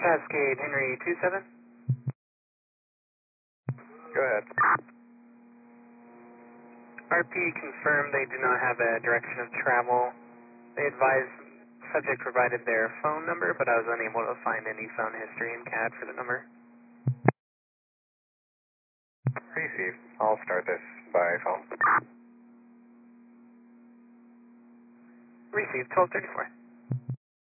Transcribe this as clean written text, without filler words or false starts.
Cascade Henry 27. Go ahead. RP confirmed they do not have a direction of travel. They advised subject provided their phone number, but I was unable to find any phone history in CAD for the number. Received. I'll start this by phone. Received 1234.